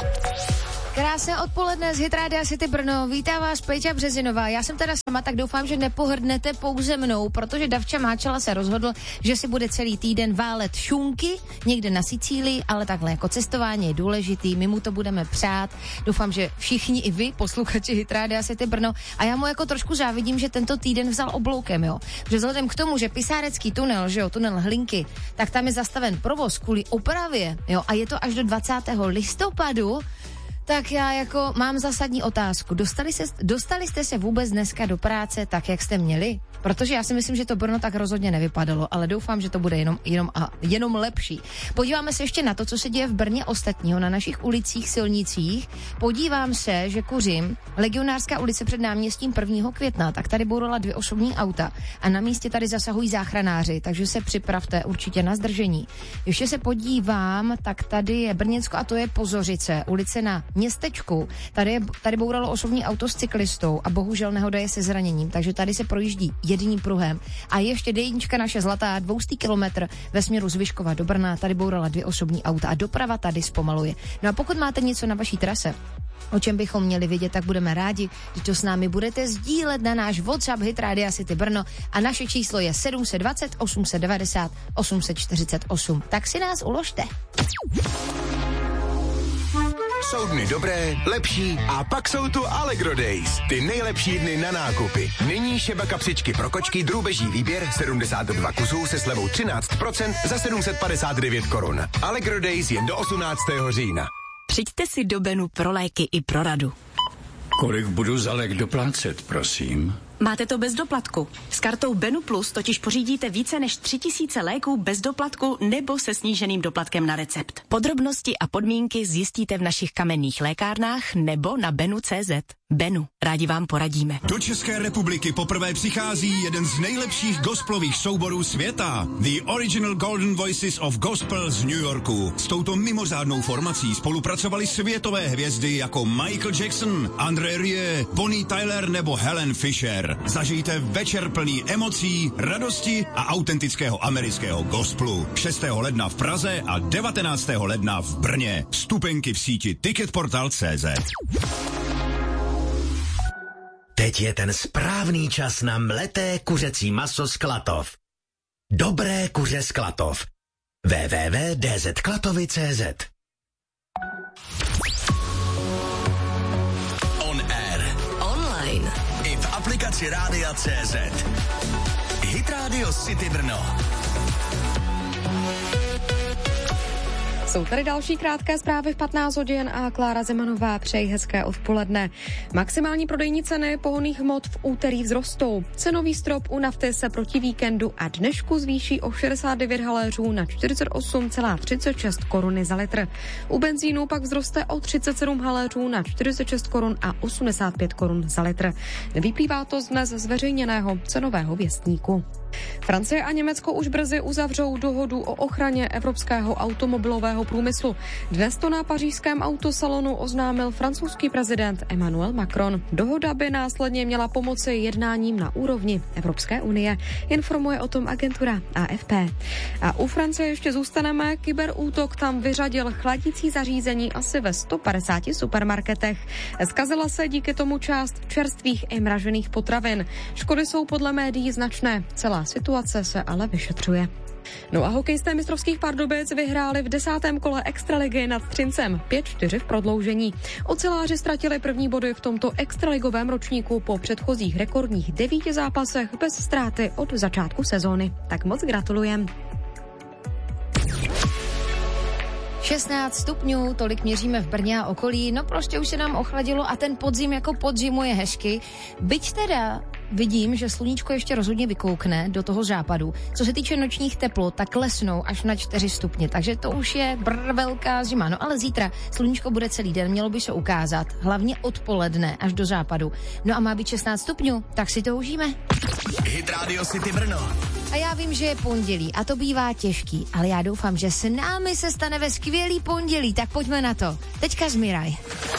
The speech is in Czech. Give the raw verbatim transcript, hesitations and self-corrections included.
Krásné odpoledne z Hit Rádia City Brno. Vítá vás Péťa Březinová. Já jsem teda sama, tak doufám, že nepohrdnete pouze mnou, protože Davča Máčela se rozhodl, že si bude celý týden válet šunky někde na Sicílii, ale takhle jako cestování je důležitý, my mu to budeme přát. Doufám, že všichni i vy, posluchači Hit Rádia City Brno. A já mu jako trošku závidím, že tento týden vzal obloukem, jo. Že vzhledem k tomu, že Pisárecký tunel, že jo, tunel Hlinky, tak tam je zastaven provoz kvůli opravě, jo, a je to až do dvacátého listopadu. Tak já jako mám zásadní otázku. Dostali, se, dostali jste se vůbec dneska do práce tak, jak jste měli? Protože já si myslím, že to Brno tak rozhodně nevypadalo, ale doufám, že to bude jenom, jenom, a jenom lepší. Podíváme se ještě na to, co se děje v Brně ostatního, na našich ulicích, silnicích. Podívám se, že kuřím Legionářská ulice před náměstím prvního května, tak tady bourala dvě osobní auta a na místě tady zasahují záchranáři, takže se připravte určitě na zdržení. Ještě se podívám, tak tady je Brněnsko a to je Pozořice, ulice na Městečku. Tady, je, tady bouralo osobní auto s cyklistou a bohužel nehoda je se zraněním, takže tady se projíždí jedním pruhem. A ještě dejnička naše zlatá, dvoustý kilometr ve směru z Vyškova do Brna, tady bourala dvě osobní auta a doprava tady zpomaluje. No a pokud máte něco na vaší trase, o čem bychom měli vědět, tak budeme rádi, že to s námi budete sdílet na náš WhatsApp Hit Rádia City Brno a naše číslo je sedm set dvacet, osm set devadesát, osm set čtyřicet osm. Tak si nás uložte. Jsou dny dobré, lepší a pak jsou tu Allegro Days. Ty nejlepší dny na nákupy. Nyní šeba kapsičky pro kočky drůbeží výběr sedmdesát dva kusů se slevou třináct procent za sedm set padesát devět korun. Allegro Days jen do osmnáctého října. Přijďte si do Benu pro léky i pro radu. Kolik budu za lék doplácet, prosím? Máte to bez doplatku. S kartou Benu Plus totiž pořídíte více než tři tisíce léků bez doplatku nebo se sníženým doplatkem na recept. Podrobnosti a podmínky zjistíte v našich kamenných lékárnách nebo na benu tečka cé zet. Benu, rádi vám poradíme. Do České republiky poprvé přichází jeden z nejlepších gospelových souborů světa. The Original Golden Voices of Gospel z New Yorku. S touto mimořádnou formací spolupracovali světové hvězdy jako Michael Jackson, André Rieu, Bonnie Tyler nebo Helen Fisher. Zažijte večer plný emocí, radosti a autentického amerického gospelu. šestého ledna v Praze a devatenáctého ledna v Brně. Vstupenky v síti ticketportal tečka cé zet. Teď je ten správný čas na mleté kuřecí maso z Klatov. Dobré kuře z Klatov. w w w tečka d z klatovy tečka cé zet. On air. Online. I v aplikaci Rádia tečka cé zet. Hit Radio City Brno. Jsou tady další krátké zprávy v patnáct hodin a Klára Zemanová přeji hezké odpoledne. Maximální prodejní ceny pohonných hmot v úterý vzrostou. Cenový strop u nafty se proti víkendu a dnešku zvýší o šedesát devět haléřů na čtyřicet osm celá třicet šest koruny za litr. U benzínu pak vzroste o třicet sedm haléřů na čtyřicet šest korun a osmdesát pět korun za litr. Vyplývá to z dnes zveřejněného cenového věstníku. Francie a Německo už brzy uzavřou dohodu o ochraně evropského automobilového průmyslu. Dnes to na pařížském autosalonu oznámil francouzský prezident Emmanuel Macron. Dohoda by následně měla pomoci jednáním na úrovni Evropské unie, informuje o tom agentura A F P. A u Francie ještě zůstaneme. Kyberútok tam vyřadil chladicí zařízení asi ve sto padesáti supermarketech. Zkazila se díky tomu část čerstvých i mražených potravin. Škody jsou podle médií značné. Celá situace se ale vyšetřuje. No a hokejisté mistrovských Pardubic vyhráli v desátém kole extraligy nad Třincem pět čtyři v prodloužení. Oceláři ztratili první body v tomto extraligovém ročníku po předchozích rekordních devíti zápasech bez ztráty od začátku sezóny. Tak moc gratulujem. šestnáct stupňů, tolik měříme v Brně a okolí, no prostě už se nám ochladilo a ten podzim jako podzimuje hezky. Byť teda vidím, že sluníčko ještě rozhodně vykoukne do toho západu. Co se týče nočních teplot, tak klesnou až na čtyři stupně, takže to už je brr velká zima. No ale zítra sluníčko bude celý den, mělo by se ukázat, hlavně odpoledne až do západu. No a má být šestnáct stupňů, tak si to užijeme. Hit Radio City Brno. A já vím, že je pondělí a to bývá těžký, ale já doufám, že s námi se stane ve skvělý pondělí, tak pojďme na to. Teďka Zmiraj.